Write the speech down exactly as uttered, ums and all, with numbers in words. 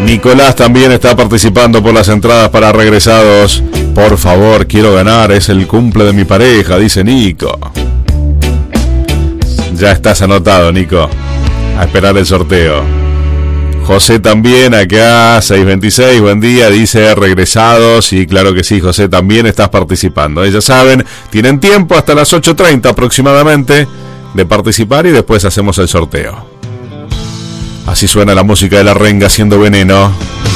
Nicolás también está participando por las entradas para Regresados. Por favor, quiero ganar, es el cumple de mi pareja, dice Nico. Ya estás anotado, Nico. A esperar el sorteo. José también acá, seiscientos veintiséis, buen día, dice Regresados. Y claro que sí, José, también estás participando. Ya saben, tienen tiempo hasta las ocho treinta aproximadamente de participar y después hacemos el sorteo. Así suena la música de La Renga haciendo veneno.